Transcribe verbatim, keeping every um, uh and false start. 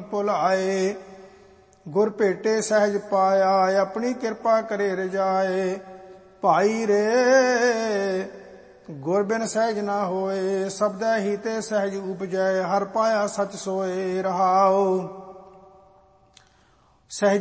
ਭੁਲਾਏ। ਗੁਰ ਭੇਟੇ ਸਹਿਜ ਪਾਇਆ ਆਪਣੀ ਕਿਰਪਾ ਕਰੇ ਰਜਾਏ। ਭਾਈ ਰੇ ਗੁਰ ਬਿਨ ਸਹਿਜ ਨਾ ਹੋਏ ਸਬਦੈ ਹੀ ਤੇ ਸਹਿਜ ਉਪਜੈ। ਹਰ ਪਾਇਆ ਸਚ ਸੋਏ ਰਹਾਉ। ਸਹਿਜ